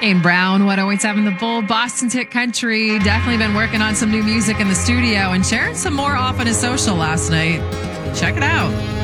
Kane Brown, 1087 The Bull, Boston's Hit Country. Definitely been working on some new music in the studio and sharing some more off on his social last night. Check it out.